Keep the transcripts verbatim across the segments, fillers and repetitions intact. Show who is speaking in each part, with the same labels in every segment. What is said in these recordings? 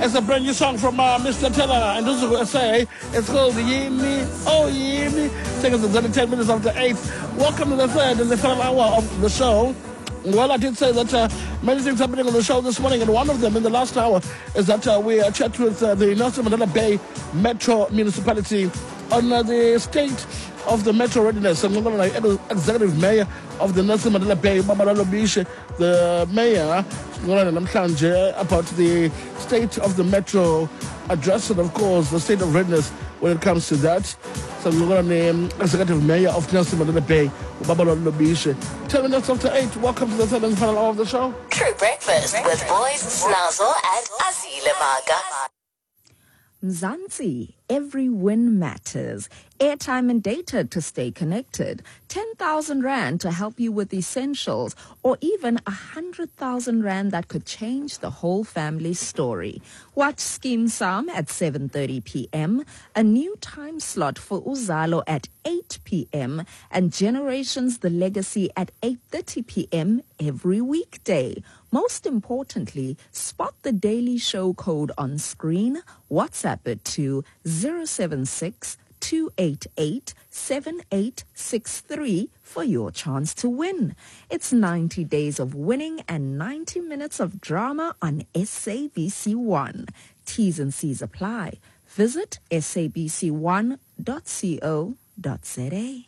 Speaker 1: It's a brand new song from uh, Mister Teller and this is what I say. It's called Yimi, oh Yimi. Take us exactly ten minutes after eight. Welcome to the third and the final hour of the show. Well, I did say that uh, many things happening on the show this morning, and one of them in the last hour is that uh, we uh, chat with uh, the Nelson Mandela Bay Metro Municipality on uh, the state of the metro readiness. I'm going to executive mayor of the Nelson Mandela Bay, Babalalo Bishe, the mayor, about the state of the metro address and, of course, the state of readiness when it comes to that. So we're going to name executive mayor of Nelson Mandela Bay, Babalalo Bishe. Ten minutes after eight, welcome to the third and final hour of the show.
Speaker 2: True Breakfast with Boys Snazo and Azile Maga.
Speaker 3: Mzansi, every win matters. Airtime and data to stay connected. ten thousand rand to help you with essentials. Or even one hundred thousand rand that could change the whole family's story. Watch Scheme Sam at seven thirty p.m. A new time slot for Uzalo at eight p.m. And Generations The Legacy at eight thirty p.m. every weekday. Most importantly, spot the Daily Show code on screen. WhatsApp it to zero seven six, two eight eight, seven eight six three for your chance to win. It's ninety days of winning and ninety minutes of drama on S A B C one. T's and C's apply. Visit S A B C one dot co dot z a.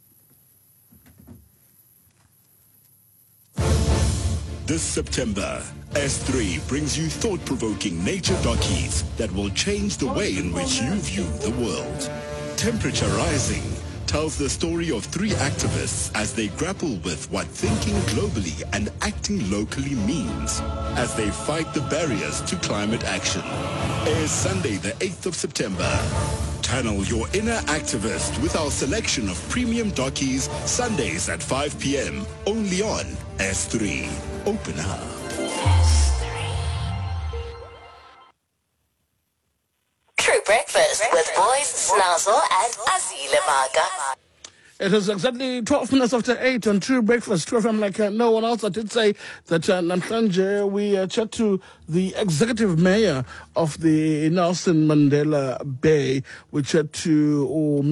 Speaker 4: This September, S three brings you thought-provoking nature dockies that will change the way in which you view the world. Temperature Rising tells the story of three activists as they grapple with what thinking globally and acting locally means as they fight the barriers to climate action. Airs Sunday the eighth of September. Channel your inner activist with our selection of premium dockies Sundays at five p.m. only on S three. Open up.
Speaker 2: S three. True Breakfast with Boys Snazo and Azile Maga.
Speaker 1: It is exactly twelve minutes after eight on True Breakfast. True from like uh, no one else. I did say that uh, Namhlanje we uh, chat to the executive mayor of the Nelson Mandela Bay. We chat to... Oh,